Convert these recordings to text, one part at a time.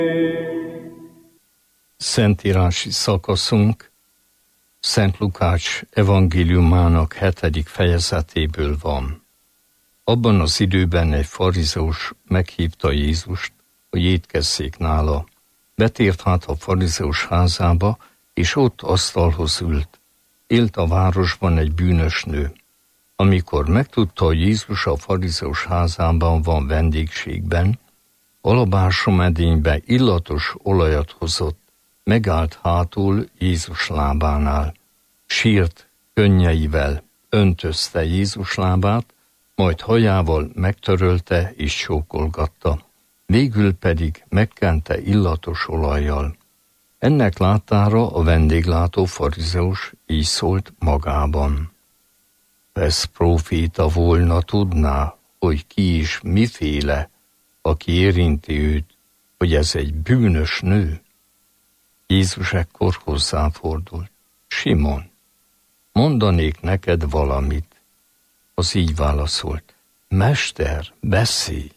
Szentírási szakaszunk Szent Lukács evangéliumának 7. fejezetéből van. Abban az időben egy farizeus meghívta Jézust, hogy étkezzék nála. Betért hát a farizeus házába, és ott asztalhoz ült. Élt a városban egy bűnös nő. Amikor megtudta, hogy Jézus a farizeus házában van vendégségben, alabársomedénybe illatos olajat hozott, megállt hátul Jézus lábánál. Sírt könnyeivel, öntözte Jézus lábát, majd hajával megtörölte és csókolgatta. Végül pedig megkente illatos olajjal. Ennek láttára a vendéglátó farizeus így szólt magában. Ez próféta volna, tudná, hogy ki is miféle, aki érinti őt, hogy ez egy bűnös nő. Jézus ekkor hozzáfordult. Simon, mondanék neked valamit. Az így válaszolt. Mester, beszélj!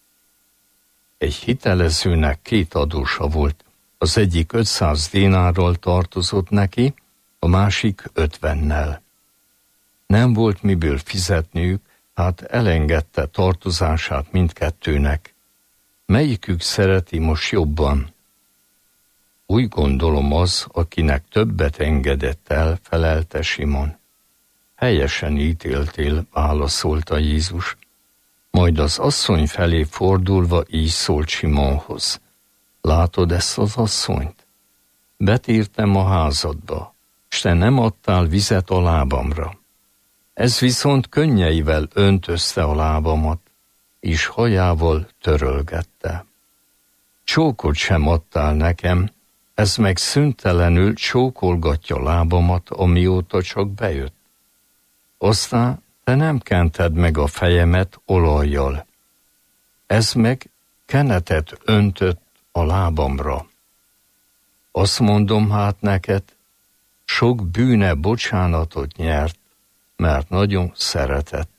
Egy hitelezőnek 2 adósa volt. Az egyik 500 dénárral tartozott neki, a másik 50-nel. Nem volt miből fizetniük, hát elengedte tartozását mindkettőnek. Melyikük szereti most jobban? Úgy gondolom az, akinek többet engedett el, felelte Simon. Helyesen ítéltél, válaszolta Jézus. Majd az asszony felé fordulva így szólt Simonhoz. Látod ezt az asszonyt? Betértem a házadba, s te nem adtál vizet a lábamra. Ez viszont könnyeivel öntözte a lábamat, és hajával törölgette. Csókot sem adtál nekem, ez meg szüntelenül csókolgatja lábamat, amióta csak bejött. Aztán te nem kented meg a fejemet olajjal. Ez meg kenetet öntött a lábamra. Azt mondom hát neked, sok bűne bocsánatot nyert, mert nagyon szeretett.